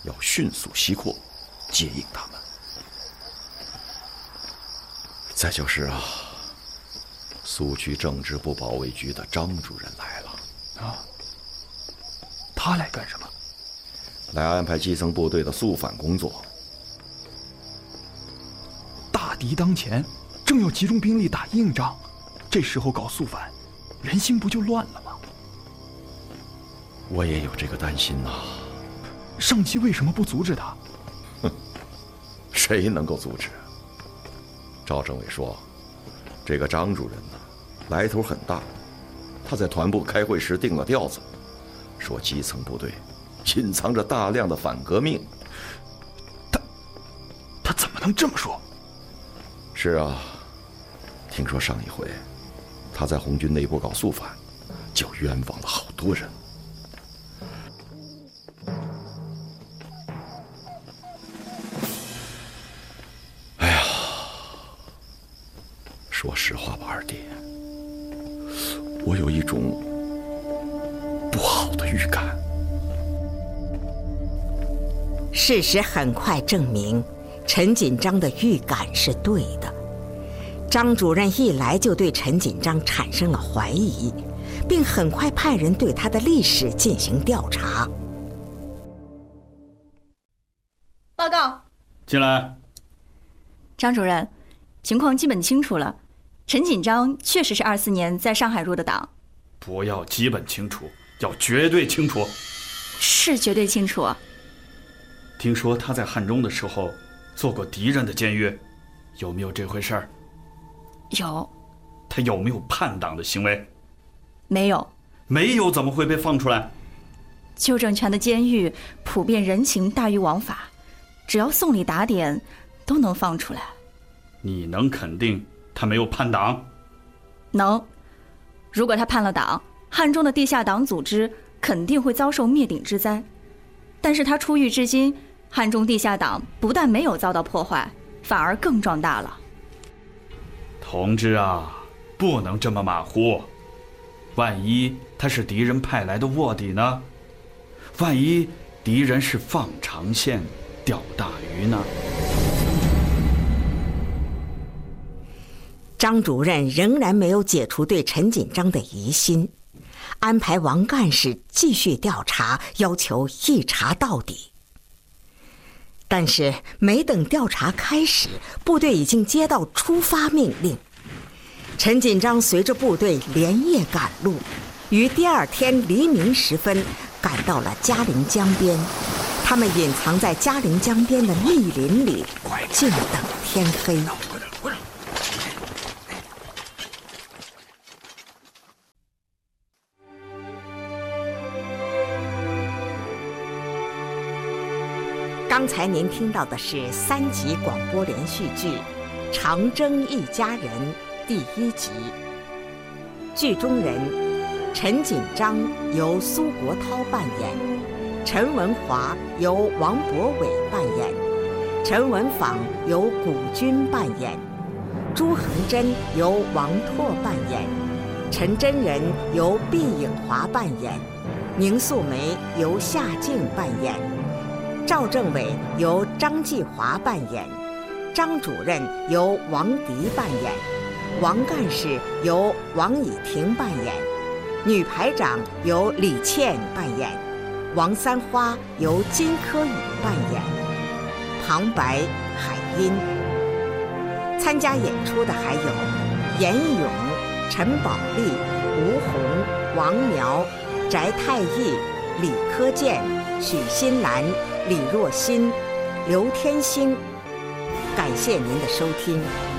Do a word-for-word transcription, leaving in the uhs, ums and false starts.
要迅速西扩，接应他们。再就是啊，苏区政治部保卫局的张主任来了。 啊，他来干什么？ 来安排基层部队的肃反工作。 大敌当前，正要集中兵力打硬仗，这时候搞肃反，人心不就乱了吗？ 我也有这个担心呐。 上级为什么不阻止他？ 哼，谁能够阻止？赵政委说，这个张主任呢，来头很大。他在团部开会时定了调子，说基层部队隐藏着大量的反革命。 他他怎么能这么说？ 是啊，听说上一回他在红军内部搞肃反，就冤枉了好多人。哎呀，说实话吧，二弟，我有一种不好的预感。 事实很快证明，陈锦章的预感是对的。张主任一来就对陈锦章产生了怀疑，并很快派人对他的历史进行调查。 报告。 进来。 张主任，情况基本清楚了。陈锦章确实是二四年在上海入的党。 不要基本清楚，要绝对清楚。 是绝对清楚。 听说他在汉中的时候做过敌人的监狱，有没有这回事儿？ 有。 他有没有叛党的行为？ 没有。 没有怎么会被放出来？ 旧政权的监狱普遍人情大于王法，只要送礼打点都能放出来。 你能肯定他没有叛党？ 能。如果他叛了党，汉中的地下党组织肯定会遭受灭顶之灾。但是他出狱至今，汉中地下党不但没有遭到破坏，反而更壮大了。 同志啊，不能这么马虎。万一他是敌人派来的卧底呢？万一敌人是放长线钓大鱼呢？ 张主任仍然没有解除对陈锦章的疑心，安排王干事继续调查，要求一查到底。但是没等调查开始，部队已经接到出发命令。陈锦章随着部队连夜赶路，于第二天黎明时分赶到了嘉陵江边。他们隐藏在嘉陵江边的密林里，静等天黑。刚才您听到的是三集广播连续剧《长征一家人》第一集。剧中人陈锦章由苏国涛扮演，陈文华由王博伟扮演，陈文坊由古军扮演，朱恒真由王拓扮演，陈真人由毕颖华扮演，宁素梅由夏静扮演，赵政委由张继华扮演，张主任由王迪扮演，王干事由王以婷扮演，女排长由李倩扮演，王三花由金科宇扮演，旁白海音。参加演出的还有严义勇、陈宝丽、吴红、王苗、翟太义、李科建、许新兰、李若欣、刘天星。感谢您的收听。